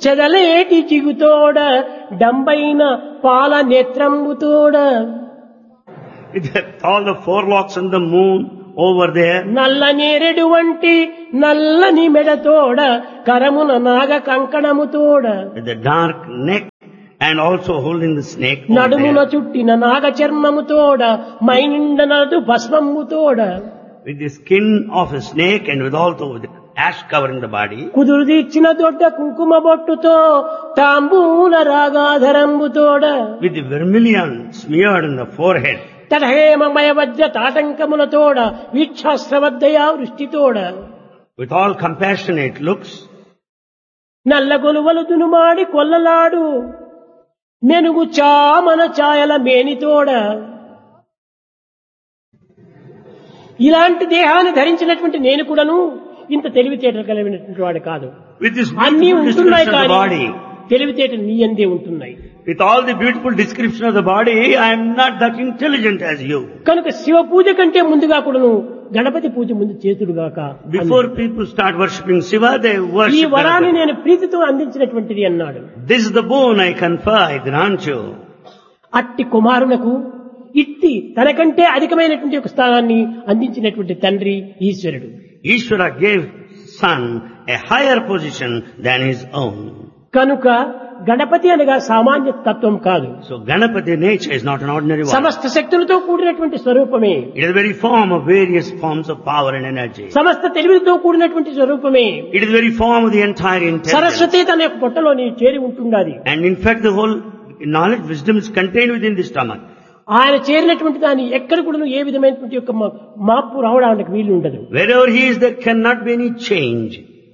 చెదలేటి చిగుతోడ డంబైన పాల నేత్రంబుతోడ All the forelocks and the moon over there. నల్ల నేరెడు వంటి నల్లని మెడతోడ కరమున నాగ కంకణముతోడ With the dark neck and also holding the snake over నడుమున there. చుట్టిన నాగ చర్మముతోడ మైనిండనదు భస్మముతోడ With the skin of a snake and with also with ash covering the body. కుదురుదీర్చిన Dodda కుంకుమ బొట్టుతో తాంబూల రాగాధరంబుతోడ With the vermilion smeared in the forehead. తడహేమమయ Vajra తాటంకములతోడ వీక్షాశ్రవద్దయా వృష్టితోడ With all compassionate looks. నల్ల గొలువలు దునుమాడి కొల్లలాడు మెనుగు చామన ఛాయల మేనితోడ ఇలాంటి దేహాన్ని ధరించినటువంటి నేను కూడాను ఇంత తెలివితేటలు కలిగినటువంటి వాడు కాదు. With this అన్నీ beautiful ఉంటున్నాయి description of the కానీ body. తెలివితేటలు నీ అందే ఉంటున్నాయి. With all the beautiful description of the body, I am not that intelligent as you. కనుక శివ పూజ కంటే ముందుగా కూడాను గణపతి పూజ ముందు చేతుడుగాక. Before people start worshipping Shiva, they ఈ worship వరాన్ని Ganapati. నేను ప్రీతితో అందించినటువంటిది అన్నాడు. This is the boon I confer, I grant you. అట్టి కుమారునకు ఇట్టి తనకంటే అధికమైనటువంటి ఒక స్థానాన్ని అందించినటువంటి తండ్రి ఈశ్వరుడు. Ishvara gave son a higher position than his own. కనుక గణపతి అనగా సామాన్య తత్వం కాదు. So Ganapati nature is not an ordinary one. సమస్త శక్తులతో కూడినటువంటి స్వరూపమే. It is the very form of various forms of power and energy. సమస్త తెలివితో కూడినటువంటి స్వరూపమే. It is the very form of the entire intelligence. Saraswati తన యొక్క పొట్టలోని చేరి ఉంటుండాలి. And in fact the whole knowledge, wisdom is contained within the stomach. ఆయన చేరినటువంటి దాన్ని ఎక్కడ కూడా ఏ విధమైనటువంటి యొక్క మార్పు రావడానికి వీలు ఉండదు. Wherever he is, there cannot be any change.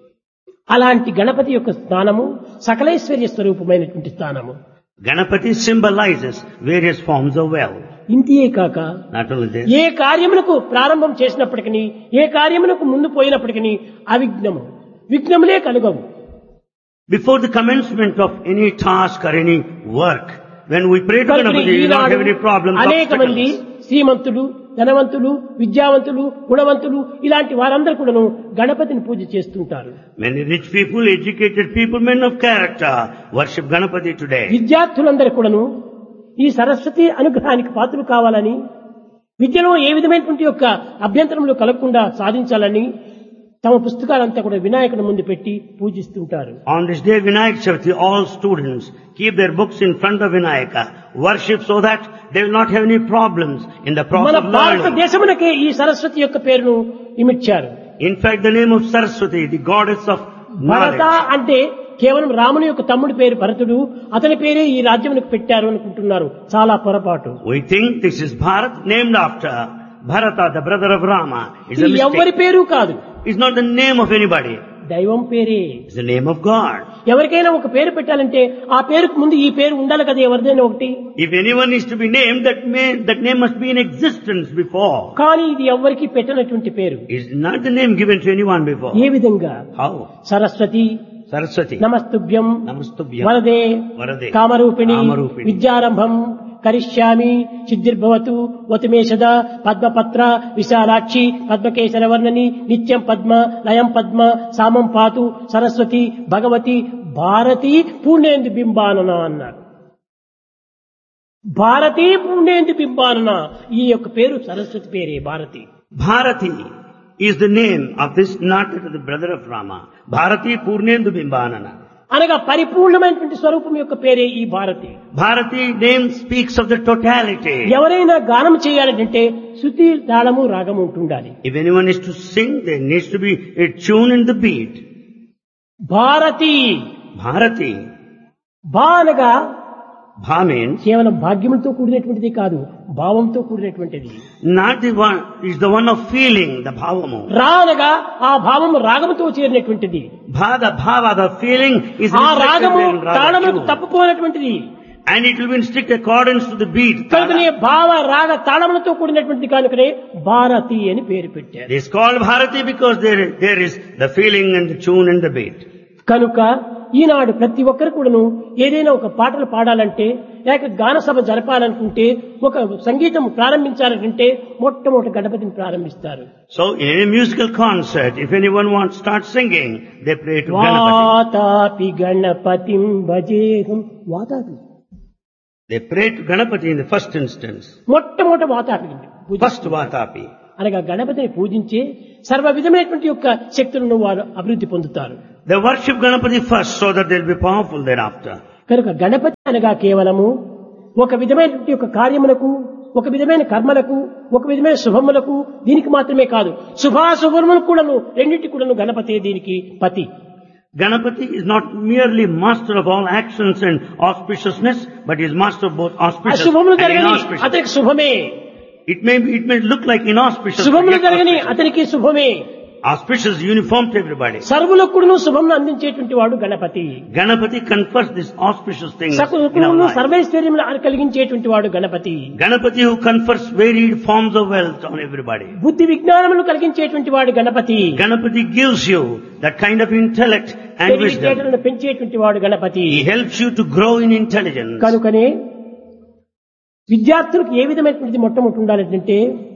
అలాంటి గణపతి యొక్క స్థానము సకలైశ్వర్య స్వరూపమైనటువంటి స్థానము. Ganapati symbolizes various forms of wealth. ఇంతియే కాక Not only this, ఏ కార్యములకు ప్రారంభం చేసినప్పటికీ ఏ కార్యములకు ముందు పోయినప్పటికీ అవిఘ్నము విఘ్నములే కలుగవు. before the commencement of any task or any work, when we pray to Ganapati, we do not have any problems, అనేక మంది obstacles. శ్రీమంతులు ధనవంతులు విద్యావంతులు గుణవంతులు ఇలాంటి వారందరూ కూడాను గణపతిని పూజ చేస్తుంటారు. Many rich people, educated people, men of character worship Ganapati today. విద్యార్థులందరూ కూడాను ఈ సరస్వతి అనుగ్రహానికి పాత్రలు కావాలని విద్యలో ఏ విధమైనటువంటి యొక్క అభ్యంతరములు కలగకుండా సాధించాలని తమ పుస్తకాలంతా కూడా వినాయకుని ముందు పెట్టి పూజిస్తుంటారు. On this day, Vinayak Chavithi, all students keep their books in front of Vinayaka, worship so that they will not have any problems in the process మన of learning. భారతదేశమునకే ఈ సరస్వతి యొక్క పేరును ఇమిడ్చారు. In fact, the name of Saraswati, the goddess of Bharata knowledge, అంటే కేవలం రాముని యొక్క తమ్ముడి పేరు భరతుడు, అతని పేరే ఈ రాజ్యమునకు పెట్టారు అనుకుంటున్నారు. చాలా పొరపాటు. we think this is Bharat, named after Bharata, the brother of Rama. It's a ఇది ఎవరి mistake. పేరు కాదు, It's not the name of anybody. దైవం పేరే. It's the name of God. ఎవరికైనా ఒక పేరు పెట్టాలంటే ఆ పేరుకు ముందు ఈ పేరు ఉండాలి కదా, ఎవరిదైనా ఒకటి. If anyone is to be named, that name must be in existence before. కానీ ఇది ఎవరికి పెట్టనటువంటి పేరు. It's not the name given to anyone before. ఏ విధంగా? How? సరస్వతి Saraswati. నమస్తుభ్యం Namastubhyam. వరదే Varade. కామరూపిణి Kamarupini. విద్యారంభం కరిష్యామి సిద్ధిర్భవతు వతుమేషద పద్మపత్ర విశాలాక్షి పద్మకేశరవర్ణని నిత్యం పద్మ లయం పద్మ సామం పాతు సరస్వతి భగవతి భారతి పూర్ణేందు బింబానన అన్నారు. భారతి పూర్ణేందు బింబానన, ఈ యొక్క పేరు సరస్వతి పేరే Bharati. Bharati is the name of this, not that of the brother of Rama. Bharati Purnendu Bimbanana. అనగా పరిపూర్ణమైనటువంటి స్వరూపం యొక్క పేరే ఈ Bharati. Bharati name speaks of the totality. ఎవరైనా గానం చేయాలంటే శృతి తాళము రాగము ఉంటుండాలి. If anyone is to sing, there needs to be a tune in the beat. Bharati Bharati. భా అనగా Bha means కేవలం భాగ్యములతో కూడినటువంటిది కాదు, భావంతో కూడినటువంటిది. not the one, is the one of feeling, the bhavamu. రా అనగా ఆ భావము రాగముతో చేరినటువంటిది. Bha, the bhava, the feeling is ఆ reflected రాగము there in raga తాళములకు tune. తప్పుపోయినటువంటిది. And it will be in strict accordance to the beat. కనుకనే భావ రాగ తాళములతో కూడినటువంటిది కనుకనే భారతి అని పేరు పెట్టారు. It is called Bharati because there is the feeling and the tune and the beat. కనుక ఈనాడు ప్రతి ఒక్కరు కూడాను ఏదైనా ఒక పాటలు పాడాలంటే లేక గాన సభ జరపాలనుకుంటే ఒక సంగీతం ప్రారంభించాలంటే మొట్టమొదటి గణపతిని ప్రారంభిస్తారు. So in any musical concert, if anyone wants to start singing, they pray to Ganapati. Vatapi Ganapatim భజేహం. Vatapi They pray to Ganapati in the first instance. మొట్టమొదటి వాతాపి First Vatapi. అనగా గణపతిని పూజించే సర్వ విధమైనటువంటి యొక్క శక్తులను వారు అభివృద్ధి పొందుతారు. They worship Ganapati first so that they'll be powerful thereafter. కనుక గణపతి అనగా కేవలము ఒక విధమైనటువంటి యొక్క కార్యములకు, ఒక విధమైన కర్మలకు, ఒక విధమైన శుభములకు దీనికి మాత్రమే కాదు, శుభాశుభములకు కూడాను రెండింటి కూడాను గణపతి దీనికి పతి. Ganapati is not merely master of all actions and auspiciousness, but he is master of both auspicious అశుభములు and జరగని inauspicious. అతనికి శుభమే, It may look like inauspicious, but శుభములు yet జరగని auspicious. అతనికి శుభమే. Auspicious is uniform to everybody. సర్వులకు కూడాను శుభమును అందించేటువంటి వాడు Ganapati. Ganapati confers these auspicious things in our సకల life. సర్వైశ్వర్యములు కలిగించేటువంటి వాడు Ganapati. Ganapati who confers varied forms of wealth on everybody. బుద్ధి విజ్ఞానములు కలిగించేటువంటి వాడు Ganapati. Ganapati gives you that kind of intellect and wisdom. తెలివితేటలను పెంచేటువంటి వాడు Ganapati. He helps you to grow in intelligence. కనుకనే విద్యార్థులకు ఏ విధమైనటువంటి మొట్టమొదటి ఉండాలంటే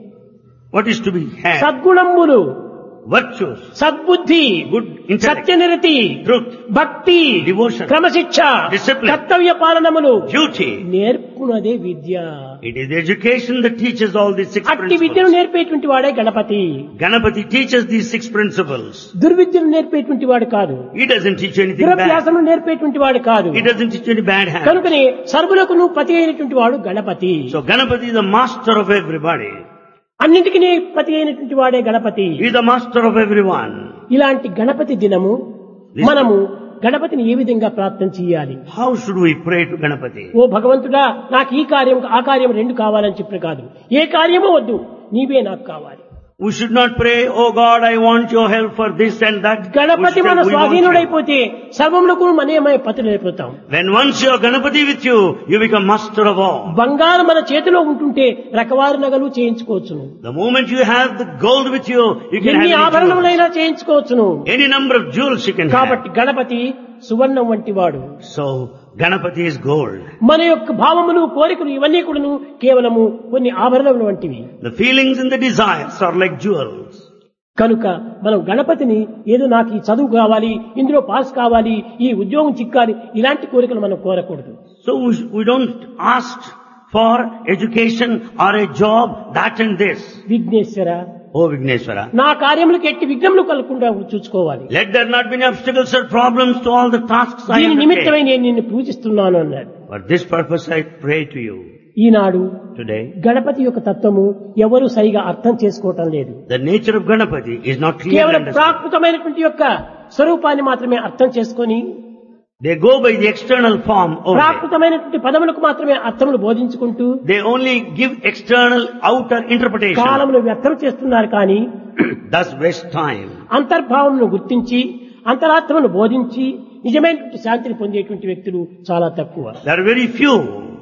What is to be had? సద్గుణములు, Virtues, సద్బుద్ధి, good intellect, సత్యనిరతి, truth, భక్తి, devotion, క్రమశిక్ష, discipline, కర్తవ్య పాలనములు duty. నేర్పునదే Vidya. It is the education that teaches all these six అట్టి విద్యను principles. నేర్పేటువంటి వాడే Ganapati. Ganapati teaches these six principles. దుర్విద్యను నేర్పేటువంటి వాడు కాదు, He doesn't teach anything bad. దురభ్యాసము నేర్పేటువంటి వాడు కాదు. He doesn't teach any bad habits. కనుకనే సర్వులకు పతి అయినటువంటి వాడు Ganapati. So Ganapati is the master of everybody. అన్నింటికి పతి అయినటువంటి వాడే Ganapati. He is the master of everyone. ఇలాంటి గణపతి దినము మనము గణపతిని ఏ విధంగా ప్రార్థన చేయాలి? How should we pray to Ganapati? ఓ భగవంతుడా, నాకు ఈ కార్యం ఆ కార్యం రెండు కావాలని చెప్పిన కాదు, ఏ కార్యమో వద్దు, నీవే నాకు కావాలి. We should not pray, oh God, I want your help for this and that. Ganapati మన We want you. స్వాధీనుడైపోతే సర్వములకు మనమే పతులైపోతాం. When once you are Ganapati with you, you become master of all. బంగారం మన చేతిలో ఉంటుంటే రకవారి నగలు చేయించుకోవచ్చును, The moment you have the gold with you, you can ఎన్ని have any ఆభరణములైనా చేయించుకోవచ్చును. jewels. Any number of jewels you can కాబట్టి have. Ganapati సువర్ణం వంటి వాడు. So, Ganapati is gold. మన యొక్క భావములు, కోరికలు ఇవన్నీ కూడాను కేవలము కొన్ని ఆభరణములు వంటివి. The feelings and the desires are like jewels. కనుక మనం గణపతిని ఏదో నాకు ఈ చదువు కావాలి, ఇందులో పాస్ కావాలి, ఈ ఉద్యోగం చిక్కాలి, ఇలాంటి కోరికలు మనం కోరకూడదు. So we don't ask for education or a job, that and this. Vighneshwara, Oh Vigneshwara, నా కార్యములకు ఎట్టి విఘ్నములు కలగకుండా చూసుకోవాలి. let there not be any obstacles or problems to all the tasks I దీని నిమిత్తమై undertake. నేను నిన్ను పూజిస్తున్నాను అన్నాడు. For this purpose I pray to you Eenadu today. Ganapati యొక్క తత్వము ఎవరు సరిగా అర్థం చేసుకోవటం లేదు. The nature of Ganapati is not clearly కేవలం understood. ప్రాకృతమైనటువంటి యొక్క స్వరూపాన్ని మాత్రమే అర్థం చేసుకొని They go by the external form only. ప్రాకృతమైనటువంటి పదములకు మాత్రమే అర్థములు బోధించుకుంటూ They only give external outer interpretation. కాలమును వ్యర్థం చేస్తున్నారు. కానీ Thus waste time. అంతర్భావమును గుర్తించి అంతరాత్మను బోధించి నిజమైనటువంటి శాంతిని పొందేటువంటి వ్యక్తులు చాలా తక్కువ. There are very few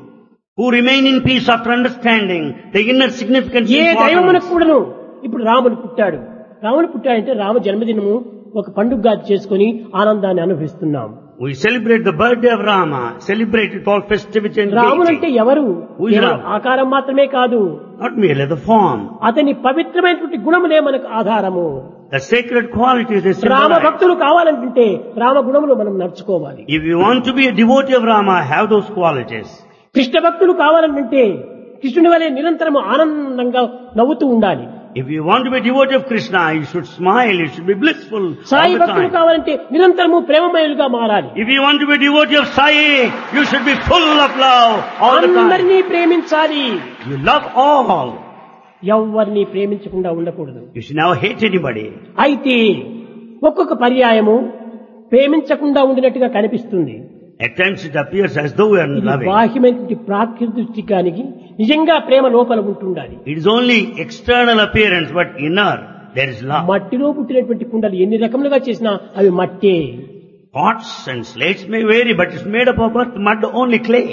who remain in peace after understanding the inner significance A and దైవమునకు importance. కూడాను ఇప్పుడు రాముడు పుట్టాడు. రాముడు పుట్టాడంటే రామ జన్మదినము ఒక పండుగగా చేసుకుని ఆనందాన్ని అనుభవిస్తున్నాం. We celebrate the birthday of Rama, celebrate it all festivity and రాముడు అంటే gaiety. ఎవరు? Who is కేవలం Ram? ఆకారం మాత్రమే కాదు, Not merely the form. అతని పవిత్రమైనటువంటి గుణములే మనకు ఆధారము. The sacred qualities they Rama symbolize. భక్తులు కావాలంటే రామ గుణములు మనం నడుచుకోవాలి. If you want to be a devotee of Rama, have those qualities. Krishna భక్తులు కావాలంటే కృష్ణుని వలె నిరంతరము ఆనందంగా నవ్వుతూ ఉండాలి. If you want to be a devotee of Krishna, you should smile, you should be blissful Sai all the భక్తులు time. కావాలంటే నిరంతరము ప్రేమమయులుగా మారాలి. If you want to be a devotee of Sai, you should be full of love all the time. అందరినీ ప్రేమించాలి, You love all. ఎవరిని ప్రేమించకుండా ఉండకూడదు. You should never hate anybody. అయితే ఒక్కొక్క పర్యాయము ప్రేమించకుండా ఉండినట్టుగా కనిపిస్తుంది. At times it appears as though we are ఇది loving. బాహ్యమైనటువంటి ప్రాకృతికానికి నిజంగా ప్రేమ లోపల ఉంటుండాలి. It is only external appearance, but inner there is love. మట్టిలో పుట్టినటువంటి కుండలు ఎన్ని రకములుగా చేసినా అవి మట్టే. Pots and slates may vary, but it's made up of earth, mud, only clay.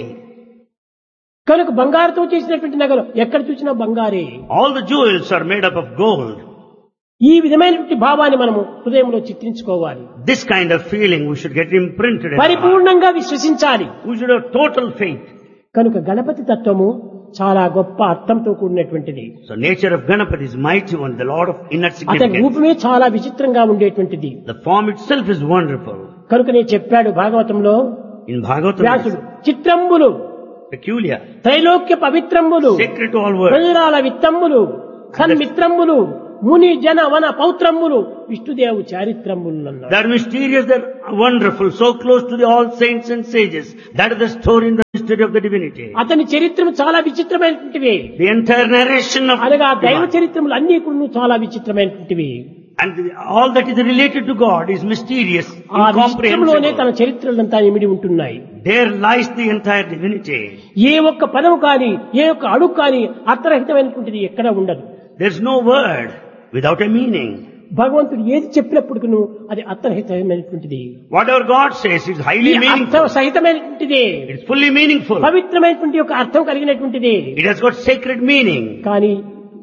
కనుక బంగారుతో చేసినటువంటి నగలు ఎక్కడ చూసినా బంగారే. All the jewels are made up of gold. ఈ విధమైనటువంటి భావాన్ని మనము హృదయంలో చిత్రించుకోవాలి. This kind of feeling we should get imprinted in our heart. పరిపూర్ణంగా విశ్వసించాలి. We should have total faith. కనుక గణపతి తత్వము చాలా గొప్ప అర్థంతో కూడినటువంటిది. So nature of Ganapati is mighty one, the Lord of inner అతని significance. రూపమే చాలా విచిత్రంగా ఉండేటువంటిది. The form itself is wonderful. కనుకనే చెప్పాడు భాగవతంలో In Bhagavatam, వ్యాసుడు, చిత్రంబులు peculiar, Trailokya పవిత్రంబులు sacred to all worlds. ప్రజరాల విత్తంబులు సన్మిత్రంబులు ముని జన వన పౌత్రంబులు విష్ణుదేవు చారిత్రంబులు అన్నాడు. They are mysterious, they are wonderful, so close to the all saints and sages. That is the story in the history of the divinity. అతని చరిత్రము చాలా విచిత్రమైనటువంటివి. The entire narration of అనగా దైవ divine. చరిత్రములు అన్ని కూడా చాలా విచిత్రమైనటువంటివి. And all that is related to God is mysterious, ఆ విచిత్రంలోనే తన incomprehensible. చరిత్రలంతా ఇమిడి ఉంటున్నాయి. There lies the entire divinity. ఏ ఒక్క పదము కానీ ఏ ఒక్క అడుగు కానీ అర్థరహితమైనటువంటిది ఎక్కడ ఉండదు. There's no word without a meaning. భగవంతుడు ఏది చెప్పినప్పుడు అది అర్థరహితమైనటువంటిది. Whatever God says is highly అర్థ meaningful. సహితమైనటువంటిది. It's fully meaningful. పవిత్రమైనటువంటి ఒక అర్థం కలిగినటువంటిది. It has got sacred meaning. కానీ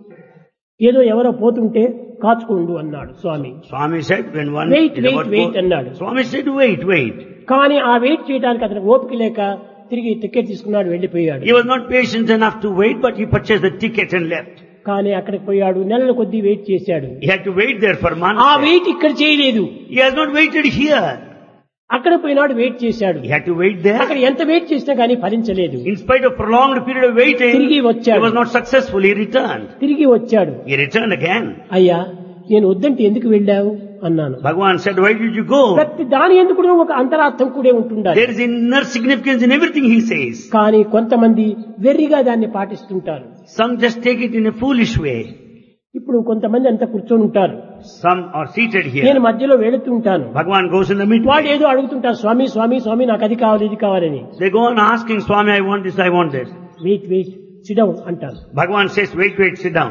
ఏదో ఎవరో పోతుంటే కాచుకోండు అన్నాడు స్వామి. Swami said when one Wait, is wait, about wait to- అన్నాడు. Swami said wait. కానీ ఆ వెయిట్ చేయడానికి అతనికి ఓపిక లేక తిరిగి టికెట్ తీసుకున్నాడు, వెళ్లిపోయాడు. He was not patient enough to wait, but he purchased the ticket and left. కానీ అక్కడికి పోయాడు, నెలల కొద్దీ వెయిట్ చేశాడు. He had to wait there for months. ఆ వెయిట్ ఇక్కడ చేయలేదు. He has not waited here. అక్కడ పోయినాడు, వెయిట్ చేశాడు. He had to wait there. అక్కడ ఎంత వెయిట్ చేసినా కానీ ఫలించలేదు. In spite of prolonged period of waiting, తిరిగి he వచ్చాడు. was not successful. He returned. తిరిగి వచ్చాడు. He returned again. అయ్యా నేను వద్దంటే ఎందుకు వెళ్ళావు అన్నాను. Bhagavan said, why did you go? ప్రతి దాని ఎందుకు కూడా ఒక అంతరార్థం కూడా ఉంటుండాలి. There is inner significance in everything he says. కానీ కొంతమంది వెర్రిగా దాన్ని పాటిస్తుంటారు. Some just take it in a foolish way. ఇప్పుడు కొంతమంది అంతా కూర్చొని ఉంటారు, Some are seated నేను here. మధ్యలో వెళుతుంటాను. Bhagavan goes in the middle. వాడు ఏదో అడుగుతుంటారు, స్వామి స్వామి స్వామి నాకు అది కావాలి ఇది కావాలని. They go on asking, Swami, I want this, I want this. Wait wait SIT down అంటారు. Bhagavan says, wait, sit down.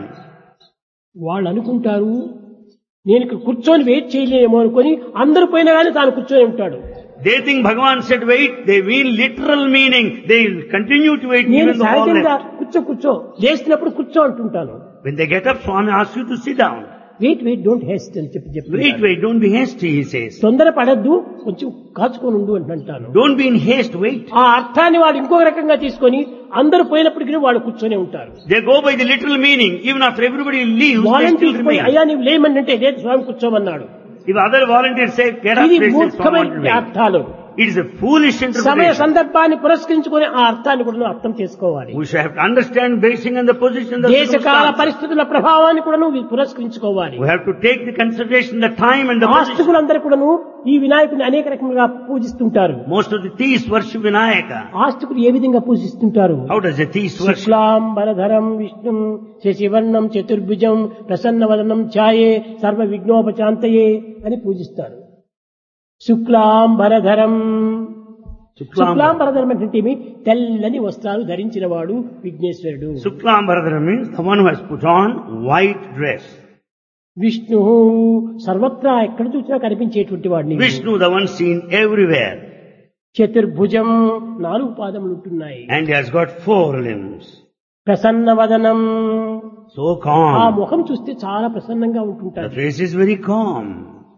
వాళ్ళు అనుకుంటారు నేను ఇక్కడ కూర్చొని వెయిట్ చేయలేమో అనుకొని అందరూ పోయినా కానీ తాను కూర్చొని ఉంటాడు. They think Bhagavan said wait, they mean literal meaning. They will continue to wait నేను even though all సహజంగా left. కూర్చో లేచినప్పుడు కూర్చో అంటుంటాను. When they get up, Swami asks you to sit down. Wait wait don't Heist అని చెప్పి Wait, don't be hasty, he says. తొందర పడద్దు, కొంచెం కాచుకొని ఉండు అని అంటాను. Don't be in haste, wait. ఆ అర్థాన్ని వాడు ఇంకొక రకంగా తీసుకొని అందరూ పోయినప్పటికీ వాడు కూర్చొని ఉంటారు. They go by the literal meaning. Even after everybody leaves, they still volunteers పోయి remain. అయ్యా నీవు లేమంటే లేదు స్వామి కూర్చోమన్నాడు. If other volunteers say, get up, ఇది they say, Swami want to మూర్ఖమైన wait. అర్థాలు. It is a foolish సమయ interpretation. సందర్భాన్ని పురస్కరించుకొని ఆ అర్థాన్ని కూడా అర్థం చేసుకోవాలి. We should have to understand basing on the position, the దేశకాల circumstances. పరిస్థితుల ప్రభావాన్ని కూడా పురస్కరించుకోవాలి. We have to take the consideration, the time and the position. ఆస్తికులందరూ కూడాను ఈ వినాయకుడిని అనేక రకములుగా పూజిస్తుంటారు. Most of the thieves worship Vinayaka. ఆస్తికులు ఏ విధంగా పూజిస్తుంటారు? How does the thieves worship? శుక్లాంబరధరం విష్ణుం శశివర్ణం చతుర్భుజం ప్రసన్నవదనం ఛాయే సర్వ విఘ్నోపశాంతయే అని పూజిస్తారు. శుక్లాంబరధరం, శుక్లాంబరధరం అంటే తెల్లని వస్త్రాలు ధరించిన వాడు విఘ్నేశ్వరుడు. Shuklambaradhara means the one who has put on white dress. Vishnu సర్వత్రా ఎక్కడ చూసినా కనిపించేటువంటి వాడిని. Vishnu, the one seen everywhere. చతుర్భుజం, 4 పాదములు ఉంటున్నాయి. And he has got 4 limbs. ప్రసన్నవదనం, So ఆ calm. ముఖం చూస్తే చాలా ప్రసన్నంగా The ఉంటుంటారు. face is very calm.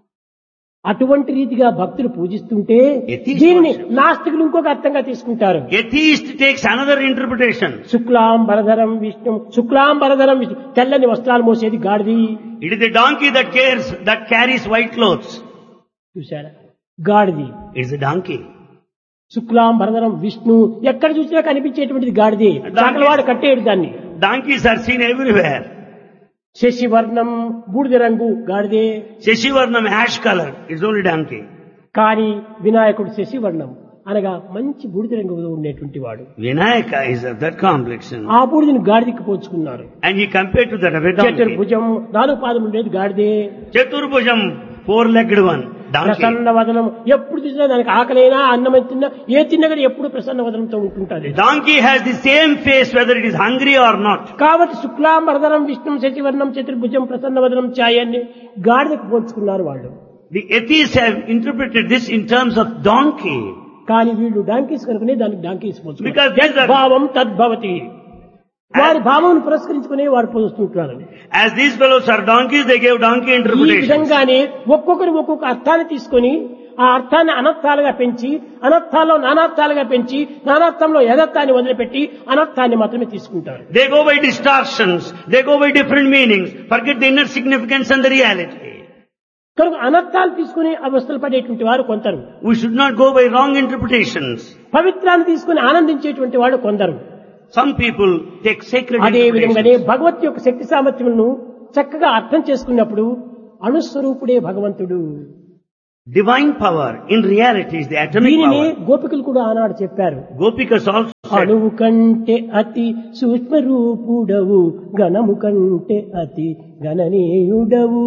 అటువంటి రీతిగా భక్తులు పూజిస్తుంటే Atheist దీనిని worship. నాస్తికులు ఇంకొక అర్థంగా తీసుకుంటారు. Atheist takes another interpretation. శుక్లాంబరధరం విష్ణు, శుక్లాంబరధరం విష్ణు, తెల్లని వస్త్రాలు మోసేది గాడిది. It is the donkey that carries white clothes. చూశారా, గాడిది. It is a donkey. శుక్లాంబరధరం విష్ణు, ఎక్కడ చూసినా కనిపించేటువంటిది గాడిది. చాకలవాడు కట్టేడు దాన్ని. Donkeys are seen everywhere. శశివర్ణం, బూడిద రంగు గాడిదే. Sheshivarnam, ash color, is only donkey. కానీ వినాయకుడు శశివర్ణం అనగా మంచి బూడిద రంగులో ఉండేటువంటి వాడు. Vinayaka is of that complexion. ఆ బూడిదని గాడిదికి పోల్చుకున్నారు. And he compared to that of a donkey. చతుర్భుజం, 4 పాదములు ఉండేది గాడిదే. Chaturbhujam, 4-legged one, donkey. Prasanna వదనం, ఎప్పుడు చూసినా దానికి ఆకలైనా అన్నం తిన్నా ఏ తిన్నా కానీ ఎప్పుడు Prasanna వదనంతో ఉంటుంటది. Donkey has the same face whether it is hungry or not. కాబట్టి శుక్లాంబరధరం విష్ణు శశివర్ణం చతుర్భుజం ప్రసన్న వదనం ఛాయాన్ని గాడిదకు పోల్చుకున్నారు వాళ్ళు. The atheists have interpreted this in terms of donkey. కానీ వీళ్ళు డాంకీస్ కనుకనే దానికి డాంకీస్ Because these are- భావం తద్భవతి. వారి భావమును పురస్కరించుకుని వారు పోస్తుంటారు. As these fellows are donkeys, they gave donkey ఈ interpretations. విధంగానే ఒక్కొక్కరు ఒక్కొక్క అర్థాన్ని తీసుకొని ఆ అర్థాన్ని అనర్థాలుగా పెంచి, అనర్థాల్లో నానార్థాలుగా పెంచి, నానార్థంలో యథార్థాన్ని వదిలిపెట్టి అనర్థాన్ని మాత్రమే తీసుకుంటారు. They go by distortions, they go by different meanings, forget the inner significance and the reality. కనుక అనర్థాలు తీసుకుని అవస్థలు పడేటువంటి వారు కొందరు, We should not go by wrong interpretations. పవిత్రాన్ని తీసుకుని ఆనందించేటువంటి వాడు కొందరు. Some people take sacred అదే విధంగానే interpretations. భగవత్ యొక్క శక్తి సామర్థ్యములను చక్కగా అర్థం చేసుకున్నప్పుడు అణుస్వరూపుడే భగవంతుడు. Divine power in reality is the atomic దీనిని power. గోపికలు కూడా ఆనాడు చెప్పారు. Gopikas also said, అణువు కంటే అతి సూక్ష్మ రూపుడవు, గణము కంటే అతి గణనీయుడవు,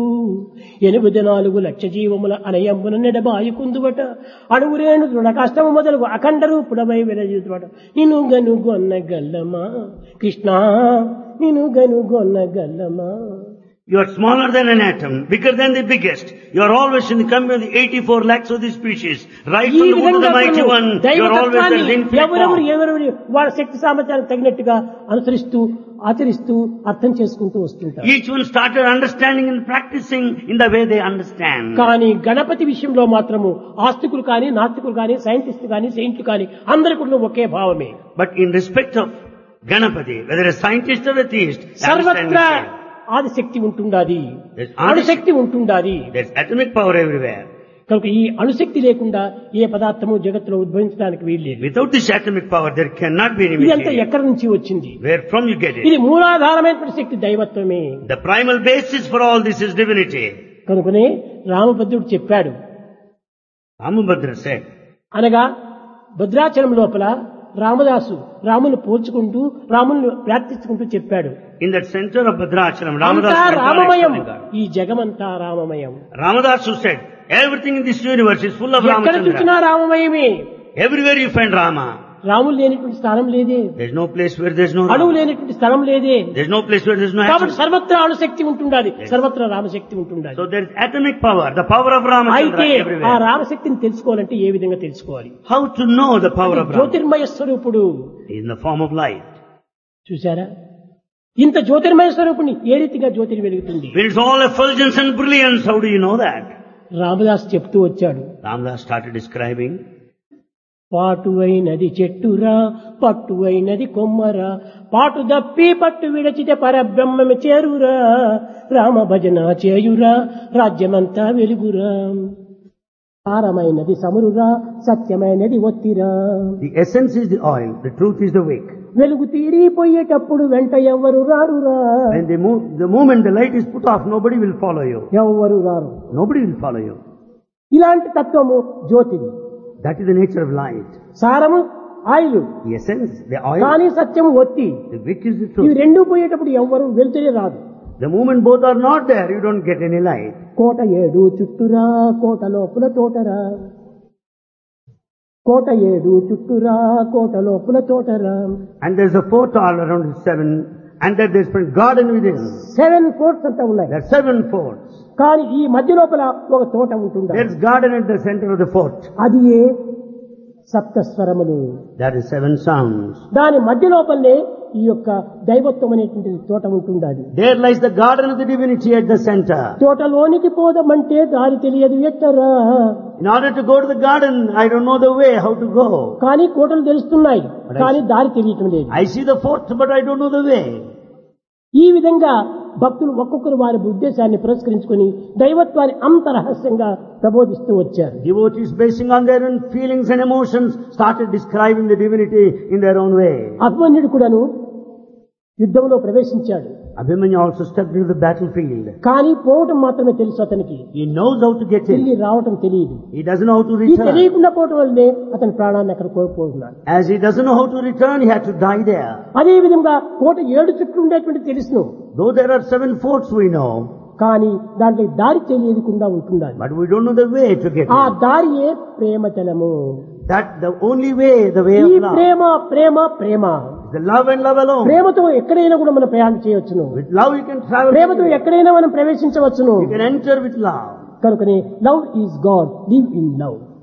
84 లక్ష జీవముల అనయంబున నెడబాయి కుందువట, అణువురేణు దృఢ కష్టము మొదలుగు అఖండ రూపుడవై విరజితువట, నిన్ను గనుగొన్న గల్లమా కృష్ణ, నిన్ను గనుగొన్న గల్లమా. you are smaller than an atom, bigger than the biggest. You are always in the company of the 84 lakhs of the species. Right ఈ from the wood of విధంగా the mighty one, you are always దైవతత్వాన్ని the infinite ఎవరెవరు form. ఎవరెవరు వాళ్ళ శక్తి సామర్థ్యానికి తగినట్టుగా అనుసరిస్తూ ఆచరిస్తూ అర్థం చేసుకుంటూ వస్తుంటారు. Each one started understanding and practicing in the way they understand. కానీ గణపతి విషయంలో మాత్రము ఆస్తికులు కానీ, నాస్తికులు కానీ, సైంటిస్టులు కానీ, సెయింట్లు కానీ అందరి కూడా ఒకే భావమే. But in respect of Ganapati, whether a scientist or a theist, they understand సర్వత్రా the same. Adishakti ఉంటుండాది, There's అణుశక్తి ఉంటుండాది. There's atomic power everywhere. కనుక ఈ అణుశక్తి లేకుండా ఏ పదార్థము జగత్తులో ఉద్భవించడానికి వీల్లేదు. Without this atomic power, there cannot be any ఇదంతా material. ఎక్కడి నుంచి వచ్చింది? Where from you get ఇది it? మూలాధారమైనటువంటి Shakti దైవత్వమే. The primal basis for all this is divinity. కనుకనే రామభద్రుడు చెప్పాడు. Ramabhadra said, అనగా భద్రాచలం లోపల రామదాసు రాముని పోల్చుకుంటూ రాముని ప్రార్థించుకుంటూ చెప్పాడు, in that center of Bhadrachalam, అంతా Ramadas రామమయం, went on explaining God. ఈ జగమంతా రామమయం. Ramadasu said, everything in this universe is full of ఎక్కడ చూసినా Ramachandra. రామమయమే. Everywhere you find Rama. Ramulu లేనటువంటి స్థానం లేదే, There's no place where there's no అణువు Rama. లేనటువంటి స్థలం లేదే. There's no place where there's no కాబట్టి atom. సర్వత్రా అణుశక్తి ఉంటుండాలి, సర్వత్రా రామశక్తి ఉంటుండాలి. So there's atomic power, the power of అయితే Ramachandra ఆ everywhere. రామశక్తిని తెలుసుకోవాలంటే ఏ విధంగా తెలుసుకోవాలి? How to know the power of Rama? జ్యోతిర్మయ స్వరూపుడు. In the form of light. చూసారా, ఇంత జ్యోతిర్మయ స్వరూపుని ఏ రీతిగా జ్యోతిని వెలుగుతుంది? When it's all effulgence and brilliance, how do you know that? Ramdas చెప్తూ వచ్చాడు, Ramadas started describing, పాటువైనది చెట్టురా, పట్టువైనది కొమ్మరా, పాటు దప్పి పట్టు విడచితే పరబ్రహ్మమే చేరురా, రామ భజన చేయురా, రాజ్యమంతా వెలుగురా, సారమైనది సమురురా, సత్యమైనది ఒత్తిరా, the essence is the oil, the truth is the wick. వెలుగు తీరిపోయేటప్పుడు వెంట ఎవ్వరు రారురా, When the moment the light is put off, nobody will follow you. ఎవ్వరు రారు. Nobody will follow you. ఇలాంటి తత్వము జ్యోతిది. That is the nature of light. సారము oil, The essence, the oil, కానీ సత్యము ఒత్తి. the wick is the ఇవి truth. రెండు పోయేటప్పుడు ఎవ్వరు వెళ్తూనే రాదు. The moment both are not there, you don't get any light. కోట ఏడు చుట్టురా, కోట లోపల తోటరా, కోట ఏడు చుట్టురా, కోట లోపల తోటరా. And there's a fort all around the seven, and that there's a garden within. 7 forts అంతా ఉన్నాయి. There are 7 forts. కానీ ఈ మధ్య లోపల ఒక తోట ఉంటుంది. There's garden at the center of the fort. అది ఏ సప్తస్వరములు. That is 7 sounds. దాని మధ్య లోపలనే ఈ యొక్క దైవత్వం అనేటువంటి తోట ఉంటుంది. There lies the garden of the divinity at the center. తోటలోనికి పోదామంటే దారి తెలియదు ఎట్టరా. In order to go to the garden, I don't know the way, how to go. కానీ కోటలు తెలుస్తున్నాయి, కానీ దారి తెలియటం లేదు. I see the fort, but I don't know the way. ఈ విధంగా భక్తులు ఒక్కొక్కరు వారి ఉద్దేశాన్ని పురస్కరించుకుని దైవత్వాన్ని అంత రహస్యంగా ప్రబోధిస్తూ వచ్చారు. Devotees, basing on their own feelings and emotions, started describing the divinity in their own way. అభిమన్యుడు కూడాను యుద్ధంలో ప్రవేశించాడు. Abhimanyu also stepped into the battlefield. కానీ పోవటం మాత్రమే తెలుసు అతనికి, He knows how to get తిరిగి in. రావటం తెలియదు. He doesn't know how to ఈ return. తెలియకుండా పోవటం వల్లనే అతని ప్రాణాన్ని అక్కడ కోల్పోతున్నాడు. As he doesn't know how to return, he had to die there. అదే విధంగా కోట 7 చుట్టూ ఉండేటువంటి తెలుసును, Though there are 7 forts we know, కానీ దాంట్లో దారి తెలియకుండా ఉంటున్నాడు. but we don't know the way to get ఆ in. దారియే ప్రేమతలము. That the only way, the way ఈ of love. Prema Prema Prema. The love and love alone. ప్రేమతో ఎక్కడైనా కూడా మనం ప్రయాణం చేయవచ్చును. With love you can travel. ప్రేమతో ఎక్కడైనా మనం ప్రవేశించవచ్చును. You can enter with love. కనుకనే love is God, live in love.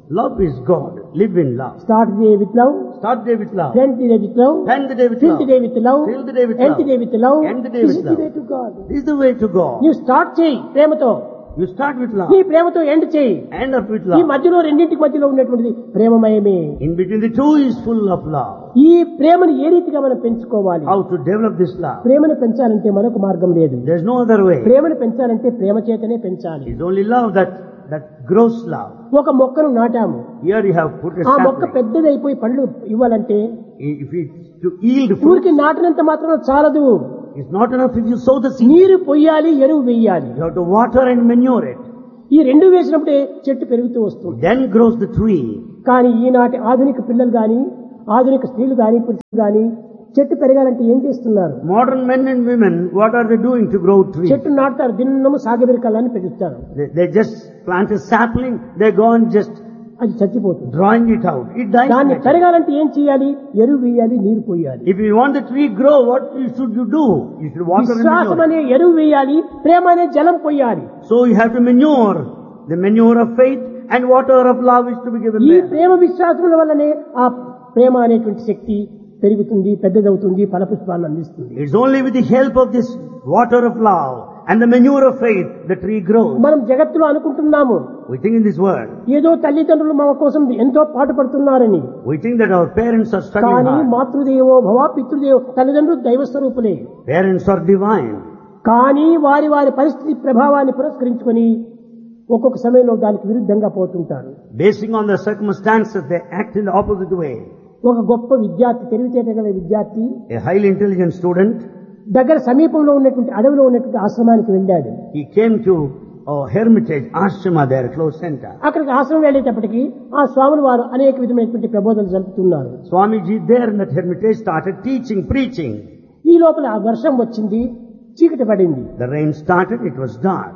Love is God. Live in love. Start the day with love. Start the day with love. End the day with love. End the day with Fill love. the day with love. Fill the day with End love. the day with love. End the day This with is the love. way to God. This is the way to God. నీవు start చేయి ప్రేమతో, You start with love. నీ ప్రేమతో end చేయి. End up with ఈ love. మధ్యలో రెండింటికి మధ్యలో ఉన్నటువంటిది ప్రేమమయమే. In between the two is full of love. ఈ ప్రేమను ఏ రీతిగా మనం పెంచుకోవాలి? How to develop this love? ప్రేమను పెంచాలంటే మరొక మార్గం లేదు. There's no other way. ప్రేమను పెంచాలంటే ప్రేమ చేతనే పెంచాలి. It's only love that grows love. ఒక మొక్కను నాటాము, Here you have put a ఆ మొక్క sapling. పెద్దదైపోయి పండ్లు ఇవ్వాలంటే If it's to yield fruit, ఊరికి నాటినంత మాత్రం చాలదు. it's not enough if you sow the seed. నీరు పొయ్యాలి, ఎరువు వేయాలి. You have to water and manure it. ఈ రెండు వేసినప్పుడే చెట్టు పెరుగుతూ వస్తుంది. Then grows the tree. కానీ ఈనాటి ఆధునిక పిల్లలు గాని, ఆధునిక స్త్రీలు గాని, పురుషులు గాని చెట్టు పెరగాలంటే ఏం చేస్తున్నారు? Modern men and women, what are they doing to grow trees? చెట్టు నాటుతారు, దిన్నము సాగబెరకాలని పెంచుతారు. They just plant a sapling, they go on just అది చచ్చిపోతుంది. drawing it out. It dies. దాన్ని naturally. పెరగాలంటే ఏం చేయాలి? ఎరువు వేయాలి, నీరు పోయాలి. If you want the tree grow, what should you do? You should water and విశ్వాసం manure. అనే ఎరువు వేయాలి, ప్రేమ అనే జలం పోయాలి. So you have to manure. The manure of faith and water of love is to be given ఈ there. ప్రేమ విశ్వాసముల వల్లనే ఆ ప్రేమ అనేటువంటి శక్తి పెరుగుతుంది, పెద్దదవుతుంది, ఫలపుష్పాలను అందిస్తుంది. It's only with the help of this water of love and the manure of faith the tree grows. మనం జగత్తులో అనుకుంటున్నాము, We think in this world, ఏదో తల్లిదండ్రులు మన కోసం ఎంతో పాటుపడుతున్నారని. we think that our parents are studying కానీ hard. మాతృదేవో భవ పితృదేవో, తల్లిదండ్రులు దైవ స్వరూపులే. Parents are divine. కానీ వారి వారి పరిస్థితి ప్రభావాన్ని పురస్కరించుకొని ఒక్కొక్క సమయంలో దానికి విరుద్ధంగా పోతుంటారు. Basing on the circumstances, they act in the opposite way. ఒక గొప్ప విద్యార్థి, తెలివితేట గల విద్యార్థి A highly intelligent student, దగ్గర సమీపంలో ఉన్నటువంటి అడవిలో ఉన్నటువంటి ఆశ్రమానికి వెళ్ళాడు. he came to a hermitage, ashrama there, close center. అక్కడికి ఆశ్రమం వెళ్ళేటప్పటికి ఆ స్వాములు వారు అనేక విధమైనటువంటి ప్రబోధనలు జరుపుతున్నారు. Swamiji there in that hermitage started teaching, preaching. ఈ లోపల ఆ వర్షం వచ్చింది, చీకటి పడింది. The rain started, it was dark.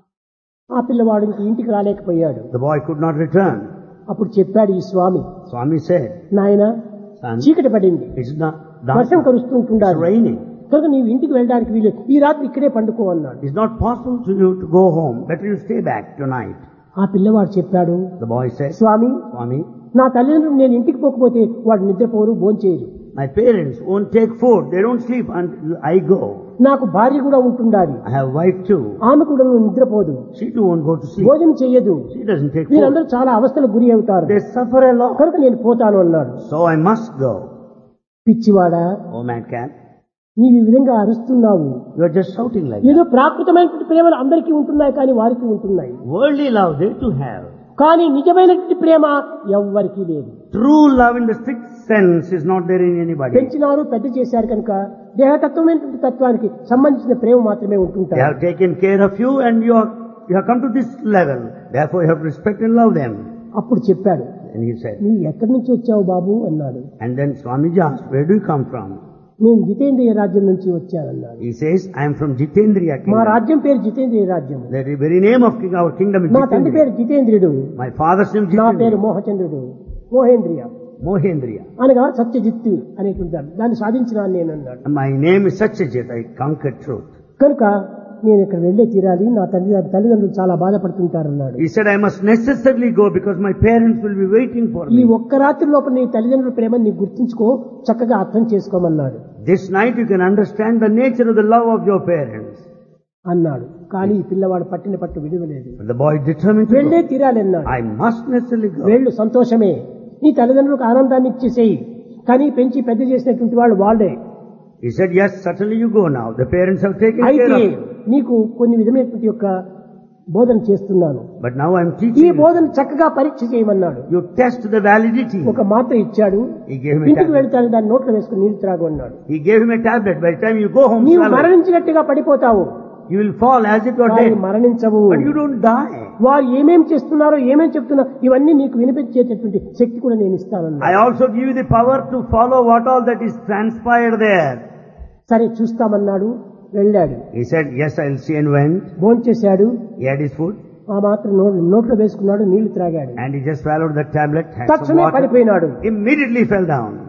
ఆ పిల్లవాడు ఇంక ఇంటికి రాలేకపోయాడు. The boy could not return. అప్పుడు చెప్పాడు ఈ స్వామి, Swami said, నాయన son, చీకటి పడింది, it's not వర్షం dark, కురుస్తూ it's ఉంటున్నాడు, raining. కనుక నీవు ఇంటికి వెళ్ళడానికి వీలు, ఈ రాత్రి ఇక్కడే పండుకో అన్నాడు. It's not possible to you to go home. Better you stay back tonight. ఆ పిల్లవాడు చెప్పాడు, The boy said, Swamy, Swami, నా తల్లిదండ్రులు నేను ఇంటికి పోకపోతే వాడు నిద్రపోరు, భోంచేయరు. my parents won't take food. They don't sleep until I go. నాకు భార్య కూడా ఉంటుండాలి, I have wife too. ఆమె కూడా నిద్రపోదు, She too won't go to sleep. భోజనం చెయ్యదు. She doesn't take వీరందరూ food. చాలా అవస్థలకు గురి అవుతారు, They suffer a lot. కనుక నేను పోతాను అన్నాడు. So I must go. పిచ్చివాడా, Oh madcap, నీవు ఈ విధంగా అరుస్తున్నావు. you are just shouting like ఏదో that. ప్రాకృతమైనటువంటి ప్రేమలు అందరికీ ఉంటున్నాయి, కానీ వారికి ఉంటున్నాయి. Worldly love they too have. కానీ నిజమైనటువంటి ప్రేమ ఎవ్వరికీ లేదు. True love in the strict sense is not there in anybody. పెంచినారు, పెద్ద చేశారు కనుక దేహతత్వమైనటువంటి తత్వానికి సంబంధించిన ప్రేమ మాత్రమే They ఉంటుంటారు. have taken care of you and you have come to this level. Therefore you have to respect and love them. అప్పుడు చెప్పాడు, And he said, నీ ఎక్కడి నుంచి వచ్చావు బాబు అన్నాడు. and then Swamiji asked, where do you come from? నేను జితేంద్రియ రాజ్యం నుంచి వచ్చానన్నాడు. He says, I am from Jitendriya మా kingdom. రాజ్యం పేరు జితేంద్రియ రాజ్యం. The very name of our kingdom is నా తండ్రి పేరు Jitendriya. జితేంద్రుడు, My father's name is నా పేరు Jitendriya. మోహచంద్రుడు, మోహేంద్రియ Mohendriya. అనగా సత్యజిత్తు అనేటువంటి దాన్ని సాధించినాను నేను అన్నాడు. My name is Satyajit. I conquered truth. కనుక నేను ఇక్కడ వెళ్ళే తీరాలి, నా తల్లిదండ్రులు చాలా బాధపడుతుంటారన్నాడు. He said, I must necessarily go because my parents will be waiting for ఈ me. ఒక్క రాత్రి లోపల నీ తల్లిదండ్రుల ప్రేమను నీకు గుర్తించుకో, చక్కగా అర్థం చేసుకోమన్నాడు This night you can understand the nature of the love of your parents. అన్నాడు. కానీ ఈ పిల్లవాడు పట్టిన పట్టు విలువలేదు. But the boy determined to వెళ్ళే go. తీరాలి అన్నాడు. I must necessarily go. వెళ్ళు, సంతోషమే, నీ తల్లిదండ్రులకు ఆనందాన్ని ఇచ్చేసేయి, కానీ పెంచి పెద్ద చేసినటువంటి వాళ్ళు వాళ్ళే. He said, yes, certainly you go now. The parents have taken అయితే care of you. నీకు కొన్ని విధమైనటువంటి యొక్క బోధన చేస్తున్నాను, But now I'm ఈ teaching you. బోధన చక్కగా పరీక్ష చేయమన్నాడు. You test the validity. ఒక మాత్ర ఇచ్చాడు, He gave him a ఇంటికి tablet. వెళ్తాను దాన్ని నోట్లో వేసుకుని నీళ్లు త్రాగు అన్నాడు. He gave him a tablet. By the time you go home, నీవు swallow it. మరణించినట్టుగా పడిపోతావు, You will fall as if you are కానీ dead. మరణించవు. But you don't die. వారు ఏమేం చేస్తున్నారో ఏమేం చెప్తున్నారో ఇవన్నీ నీకు వినిపించేటటువంటి శక్తి కూడా నేను ఇస్తానన్నా. I also give you the power to follow what all that is transpired there. సరే చూస్తామన్నాడు, వెళ్ళాడు. He said, yes, I'll see, and went. భోంచేశాడు, He had his food ఆ మాత్రం నోట్లో వేసుకున్నాడు, నీళ్లు త్రాగాడు, and he just swallowed the tablet, had some తక్షణమే water, పడిపోయినాడు. immediately fell down.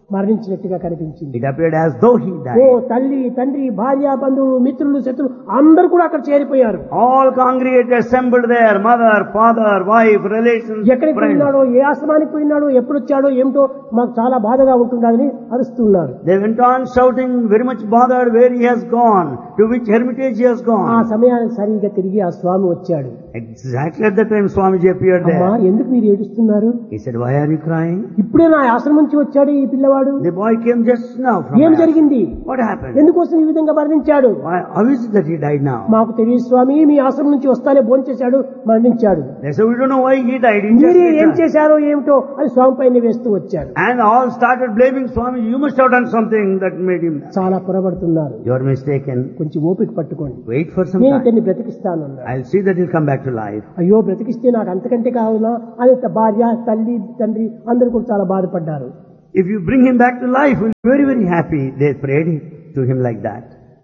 మరణించినట్టుగా కనిపించింది. It appeared as though he oh died. తల్లి, తండ్రి, భార్య, బంధువులు, మిత్రులు, శత్రులు అందరూ కూడా అక్కడ చేరిపోయారు. All congregated, assembled there, mother, father, wife, relations, ఎక్కడికి friends. పోయినాడో, ఏ ఆశ్రమానికి పోయినాడో, ఎప్పుడు వచ్చాడో ఏమిటో మాకు చాలా బాధగా ఉంటుందని అరుస్తున్నారు. They went on shouting, very much bothered where he has gone, to which hermitage he has ఆ gone. సమయానికి సరిగా తిరిగి ఆ స్వామి వచ్చాడు. Exactly at the time Swamiji appeared అమ్మా, there. ఎందుకు మీరు ఏడుస్తున్నారు? He said, why are you crying? ఇప్పుడే నా ఆశ్రమం నుంచి వచ్చాడు ఈ పిల్లవాడు. The boy came just now from ఏం Ayasha. జరిగింది? What happened? ఎందుకోసం ఈ విధంగా మరణించాడు? How is it that he died now? మాకు తెలియదు స్వామి, మీ ఆశ్రమం నుంచి వస్తానే భోంచేశాడు, మరణించాడు. They said, we don't know why he died. He మీరు just ఏం returned. చేశారో ఏమిటో అని స్వామి పైన వేస్తూ వచ్చాడు. And all started blaming Swami. You must have done something that made him die. చాలా పొరబడుతున్నారు. You are mistaken. కొంచెం ఓపిక పట్టుకోండి, Wait for some నేను time. ఇతన్ని బ్రతికిస్తాను అన్నాడు. I'll see that he'll come back to life. అయ్యో బ్రతికిస్తే నాకు అంతకంటే కావాలా అని భార్య, తల్లి, తండ్రి అందరూ కూడా చాలా బాధపడ్డారు. If you bring him back to life, we'll be very, very happy. They prayed to him like that.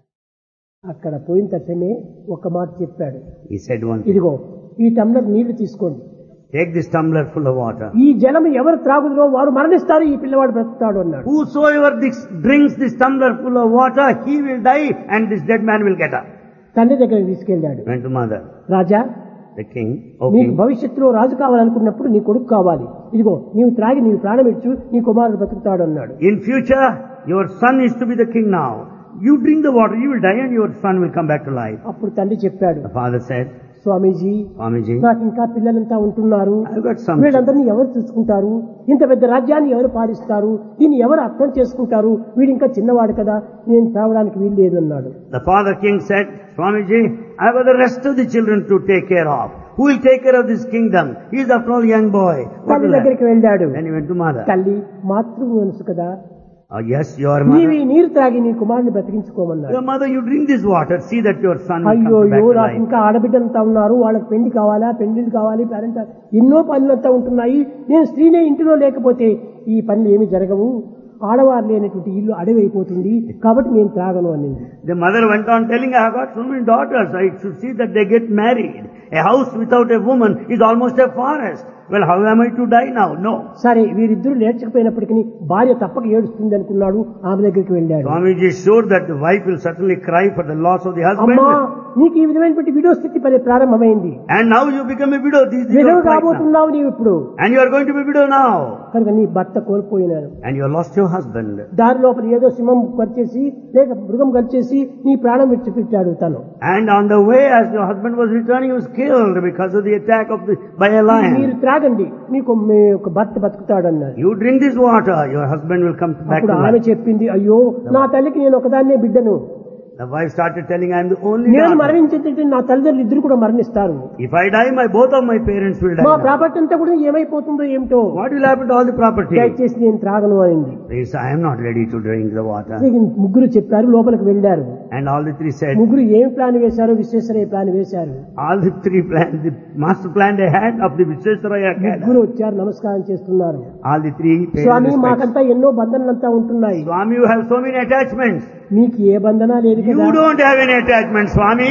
అక్కడ పోయిన తక్షణమే ఒక మాట చెప్పాడు. He said one thing. ఇదిగో ఈ టంబ్లర్ నీళ్లు తీసుకోండి, Take this tumbler full of water. ఈ జలం ఎవరు త్రాగుదరో వారు మరణిస్తారు, ఈ పిల్లవాడు బ్రతుకుతాడు అన్నాడు. Whosoever drinks this tumbler full of water, he will die and this dead man will get up. తండ్రి దగ్గరికి తీసుకెళ్ళాడు. Went to mother. Raja, The king, O నీకు king, భవిష్యత్తులో రాజు కావాలనుకున్నప్పుడు నీ కొడుకు కావాలి, ఇదిగో నీవు త్రాగి నీవు ప్రాణం ఇచ్చు, నీ కుమారుడు బ్రతుకుతాడు అన్నాడు. in future, your son is to be the king now. You drink the water, you will die and your son will come back to life. అప్పుడు తండ్రి చెప్పాడు, The father said, Swamiji, Swamiji, నాకు ఇంకా పిల్లలంతా ఉంటున్నారు, I've got some. వీళ్ళందరినీ ఎవరు చూసుకుంటారు? ఇంత పెద్ద రాజ్యాన్ని ఎవరు పాలిస్తారు? దీన్ని ఎవరు అర్థం చేసుకుంటారు? వీడు ఇంకా చిన్నవాడు కదా, నేను తావడానికి వీలు లేదు అన్నాడు. The father king said, Swamiji, I have the rest of the children to take care of. Who will take care of this kingdom? He is after all young boy. What తల్లి will దగ్గరికి happen? వెళ్ళాడు. Then he went to mother. తల్లి, మాతృ మనసు కదా, Yes, your నీవి mother. నీరు త్రాగి నీ కుమారుని బ్రతికించుకోమన్నాడు. Your mother, you drink this water. See that your son will అయ్యో come back to నాకు life. ఇంకా ఆడబిడ్డలంతా ఉన్నారు, వాళ్ళకి పెళ్లి కావాలా, పెళ్లిళ్ళు కావాలి, పేరెంట్ ఎన్నో పనులంతా ఉంటున్నాయి, నేను స్త్రీనే ఇంటిలో లేకపోతే ఈ పనులు ఏమి జరగవు, ఆడవారు లేనటువంటి ఇల్లు అడవి అయిపోతుంది, కాబట్టి నేను త్రాగను అనింది. The mother went on telling, I have got so many daughters. I should see that they get married. A house without a woman is almost a forest. Well, how am I to die now? No. సరే, వీరిద్దరూ లేచకపోయినప్పటికీ భార్య తప్పక ఏడుస్తుంది అనుకున్నాడు, ఆమె దగ్గరికి వెళ్ళాడు. Swamiji is sure that the wife will certainly cry for the loss of the husband. అమ్మా, నీకు ఈ విధమైనటువంటి విడో స్థితి ప్రారంభమైంది, And now you become a widow. This is విడవ your plight now. కాబోతున్నావు నీవు ఇప్పుడు, And you are going to be widow now. కనుక నీ భర్త కోల్పోయినాడు. And you have lost your husband. దారి లోపల ఏదో సింహం కలిచేసి లేక మృగం కలిచేసి నీ ప్రాణం విడిచిపెట్టాడు తను. And on the way, as your husband was returning, he was killed because of the attack by a lion. మీరు త్రాగండి, మీకు మీ యొక్క భర్త బతుకుతాడు అన్నారు. You drink this water, your husband will come back అప్పుడు to ఆమె life. చెప్పింది, అయ్యో నా తల్లికి నేను ఒకదాన్నే బిడ్డను, The wife started telling, I am the only నేను daughter. మరణించేటంటే నా తల్లిదండ్రులు ఇద్దరు కూడా మరణిస్తారు, If I die, both of my parents will die మా now. ప్రాపర్టీ అంతా కూడా ఏమైపోతుందో ఏమిటో, What will happen to all the property? దయచేసి నేను త్రాగను అనింది. He said, I am not ready to drink the water. ఇక ముగ్గురు చెప్పారు, లోపలికి వెళ్ళారు. And all the three said, ముగ్గురు ఏం ప్లాన్ వేశారో విశ్వేశ్వరయ్య ప్లాన్ వేశారు. all the three plans, the master plan they had of the Vishwesvaraya ముగ్గురు Academy. వచ్చారు, నమస్కారం చేస్తున్నారు. All the three paid Swamy, respect. మాకంతా ఎన్నో బంధనలంతా ఉంటున్నాయి, Swami, you have so many attachments. మీకు ఏ బంధన లేదు You కదా, don't have any attachment, Swami.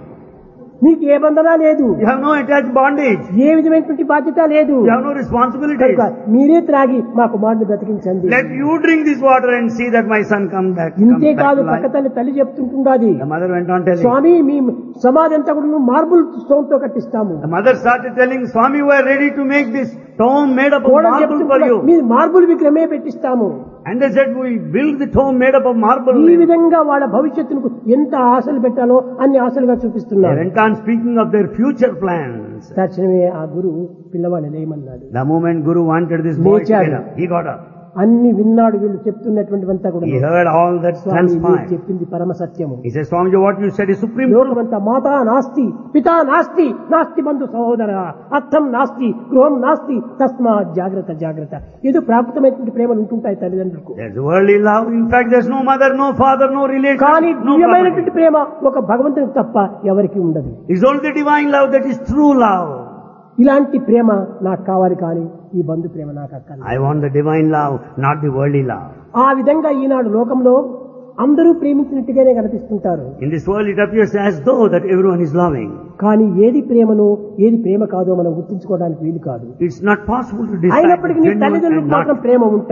మీకు ఏ బంధన లేదు, You have no attached bondage. ఏ విధమైనటువంటి బాధ్యత లేదు, You have no responsibilities. కనుక మీరే త్రాగి మా కుమారుని బ్రతికించండి. Let you drink this water and see that my son comes back ఇంతే కాదు, to పక్క life. తల్లి చెప్తుంటుండాది, The mother went on telling. స్వామి మీ సమాధి అంతా కూడా మార్బుల్ స్టోన్ తో కట్టిస్తాము. The mother started telling, Swami, we are ready to make this tomb made up of కూడా marble for you. Me marble విగ్రహమే పెట్టిస్తాము. And they said, we build the tomb made up of marble. ఈ విధంగా వాళ్ళ భవిష్యత్తుకు ఎంత ఆశలు పెట్టాలో అన్ని ఆశలుగా They చూపిస్తున్నారు. went on speaking of their future plans. తక్షణమే ఆ గురువు పిల్లవాడిని లేమన్నాడు. The moment Guru wanted this boy to లేచాడు. get up, he got up. అన్ని విన్నాడు, వీళ్ళు చెప్తున్నటువంటివంతా కూడా. He heard all that స్వామి, మీరు transpired. చెప్పింది పరమ సత్యము. He said, Swamiji, what you said is supreme truth. లోకమంతా మాతా నాస్తి, పితా నాస్తి, నాస్తి బంధు సహోదర, అర్థం నాస్తి, గృహం నాస్తి, తస్మా జాగ్రత్త జాగ్రత్త. ఏదో ప్రాకృతమైనటువంటి ప్రేమలు ఉంటుంటాయి తల్లిదండ్రులకు, There's worldly love. In fact, there's no mother, no father, no relation, కానీ no దివ్యమైనటువంటి property. ప్రేమ ఒక భగవంతునికి తప్ప ఎవరికి ఉండదు. It's only the divine love that is true love. ఇలాంటి ప్రేమ నాకు కావాలి, కానీ ఈ బంధు ప్రేమ నాకు అక్కర్లేదు. I want the divine love, not the worldly love. ఆ విధంగా ఈనాడు లోకంలో అందరూ ప్రేమించినట్టుగానే కనిపిస్తుంటారు, In this world, it appears as though that everyone is loving. కానీ ఏది ప్రేమనో ఏది ప్రేమ కాదో మనం గుర్తించుకోవడానికి వీలు కాదు. It's not possible to decide అయినప్పటికీ నీ genuine తల్లిదండ్రులకు and మాత్రం not. ప్రేమ ఉంటుంది.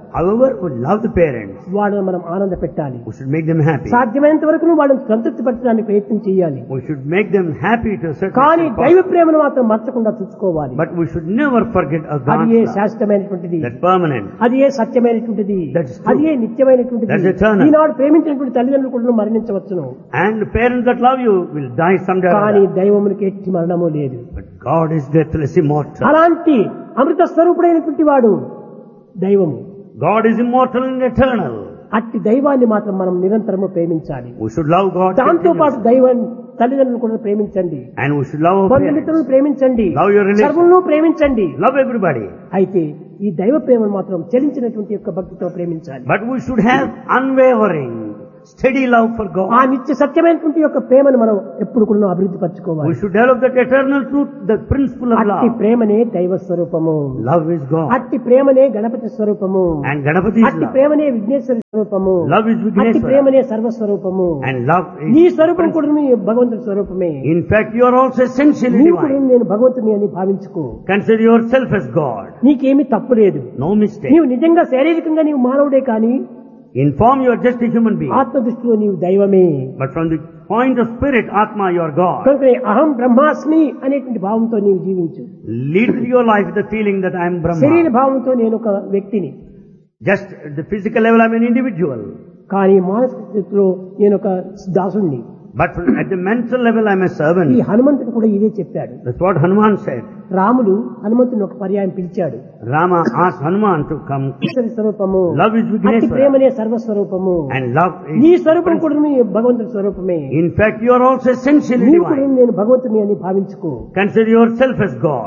However, we love the parents. వాళ్ళని మనం ఆనంద పెట్టాలి. We should make them happy. సాధ్యమైనంత వరకు వాళ్ళని సంతృప్తి పరచడానికి ప్రయత్నం చేయాలి. We should make them happy to a certain కానీ extent దైవ possible. ప్రేమను మాత్రం మర్చకుండా చూసుకోవాలి. But we should never forget a అది ఏ God's love. శాశ్వతమైనటువంటిది, That's permanent. అది ఏ సత్యమైనటువంటిది, That's true. అది ఏ నిత్యమైనటువంటిది. That's eternal. ఈనాడు ప్రేమించినటువంటి తల్లిదండ్రులు కూడా మరణించవచ్చును. And the parents that love you will die someday. or కానీ other. దైవమునికి ఎట్టి మరణము లేదు. But God is deathless, immortal. అలాంటి అమృత స్వరూపుడైనటువంటి వాడు దైవము. God is immortal and eternal. అట్టి దైవాన్ని మాత్రం మనం నిరంతరము ప్రేమించాలి. We should love God దాంతో పాటు continuously. దైవాన్ని తల్లిదండ్రులను కూడా ప్రేమించండి, And we should love our బంధుమిత్రులను parents. ప్రేమించండి, Love your relations. సర్వులను ప్రేమించండి. Love everybody. అయితే ఈ దైవ ప్రేమను మాత్రం చలించినటువంటి యొక్క భక్తితో ప్రేమించాలి. But we should have unwavering, steady love for God. ఆ నిత్య సత్యమైనటువంటి యొక్క ప్రేమను మనం ఎప్పుడు కూడా అభివృద్ధి పరచుకోవాలి. We should develop that eternal truth, the principle of అట్టి love. ప్రేమనే దైవ స్వరూపము, Love is God. అట్టి ప్రేమనే గణపతి స్వరూపము, And Ganapati is అట్టి love. ప్రేమనే విఘ్నేశ్వర స్వరూపము, Love is అట్టి Vigneshwara. ప్రేమనే సర్వస్వరూపము. And love నీ is స్వరూపం కూడా మీ భగవంతుడి స్వరూపమే. In fact, you are also essentially నీవు కూడా divine. నేను భగవంతుని అని భావించుకో. Consider yourself as God. నీకేమీ తప్పు లేదు. No mistake. నీవు నిజంగా శారీరకంగా నీవు మానవుడే కానీ In form, you are just a human being. ఆత్మ దృష్టిలో నీవు దైవమే. But from the point of spirit, Atma, you are God. కనుక అహం బ్రహ్మాస్మి అనేటువంటి భావంతో నీవు జీవించు. Lead your life with the feeling that I am శరీర Brahma. భావంతో నేను ఒక వ్యక్తిని, Just at the physical level, I am an individual. కానీ మానసిక స్థితిలో నేను ఒక దాసుణ్ణి. But at the mental level, I am a ఈ servant. హనుమంతుడు కూడా ఇదే చెప్పాడు. That's what Hanuman said. రాముడు హనుమంతుని ఒక పర్యాయం పిలిచాడు. Rama asked Hanuman to come. ఈశ్వర స్వరూపము, Love is అట్టి Vigneshwara. ప్రేమనే సర్వస్వరూపము. And love నీ is... స్వరూపం కూడా మీ భగవంతుడి స్వరూపమే. In fact, you are also essentially నీవు కూడా divine. నేను భగవంతుని అని భావించుకో. Consider yourself as God.